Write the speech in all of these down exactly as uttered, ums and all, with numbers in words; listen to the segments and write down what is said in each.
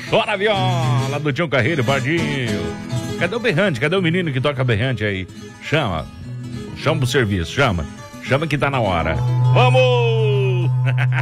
Chora a viola do Tião Carreiro, Pardinho. Cadê o berrante? Cadê o menino que toca berrante aí? Chama. Chama pro serviço, chama. Chama que tá na hora. Vamos!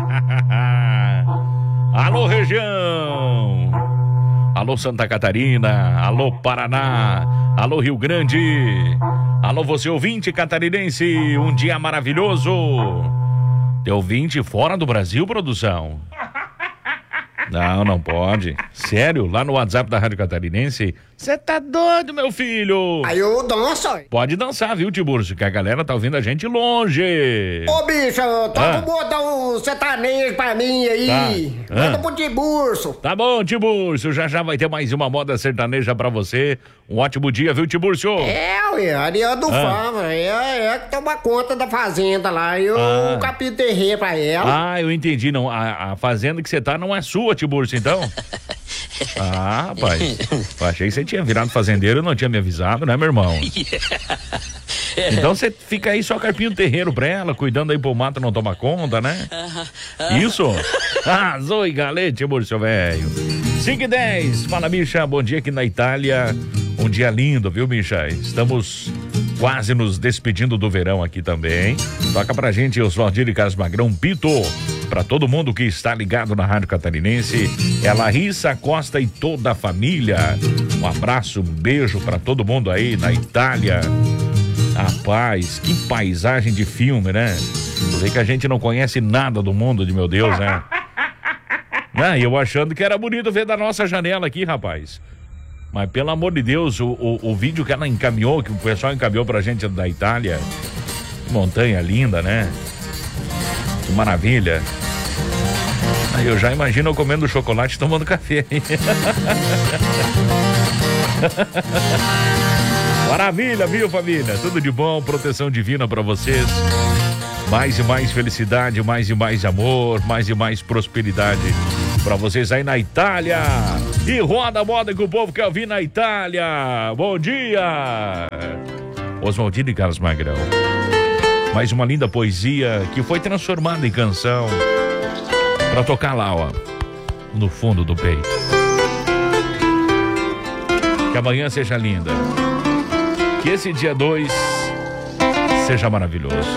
Alô, região! Alô, Santa Catarina! Alô, Paraná! Alô, Rio Grande! Alô, você ouvinte catarinense! Um dia maravilhoso! Tem ouvinte fora do Brasil, produção? Não, não pode. Sério? Lá no WhatsApp da Rádio Catarinense? Você tá doido, meu filho? Aí eu danço. Pode dançar, viu, Tiburcio? Que a galera tá ouvindo a gente longe. Ô, bicho, toca Ah. um botão sertanejo pra mim aí. Tá. Manda Ah. pro Tiburcio. Tá bom, Tiburcio. Já já vai ter mais uma moda sertaneja pra você. Um ótimo dia, viu, Tiburcio? É, ué, Ariel do Ah. Fama. É, é que toma conta da fazenda lá. Eu Ah. capito terreiro pra ela. Ah, eu entendi. Não, a, a fazenda que você tá não é sua, Tiburcio, então? Ah, rapaz. Eu achei que você tinha virado fazendeiro e não tinha me avisado, né, meu irmão? Então você fica aí só carpinho terreiro pra ela, cuidando aí pro mato não tomar conta, né? Isso? Ah, Zoe Galete, Tiburcio, velho. cinco e dez. Fala, Misha. Bom dia aqui na Itália. Um dia lindo, viu, Misha? Estamos quase nos despedindo do verão aqui também. Toca pra gente os Valdir e Carlos Magrão Pito. Pra todo mundo que está ligado na Rádio Catarinense. É a Larissa Costa e toda a família. Um abraço, um beijo pra todo mundo aí na Itália. Rapaz, que paisagem de filme, né? Sei que a gente não conhece nada do mundo de meu Deus, né? Ah, eu achando que era bonito ver da nossa janela aqui, rapaz. Mas pelo amor de Deus, o, o, o vídeo que ela encaminhou, que o pessoal encaminhou pra gente da Itália. Que montanha linda, né? Que maravilha. Aí eu já imagino eu comendo chocolate e tomando café. Maravilha, viu, família? Tudo de bom, proteção divina pra vocês. Mais e mais felicidade, mais e mais amor, mais e mais prosperidade pra vocês aí na Itália. E roda a moda que o povo quer ouvir na Itália. Bom dia! Oswaldino e Carlos Magrão. Mais uma linda poesia que foi transformada em canção pra tocar lá, ó, no fundo do peito. Que amanhã seja linda. Que esse dia dois seja maravilhoso.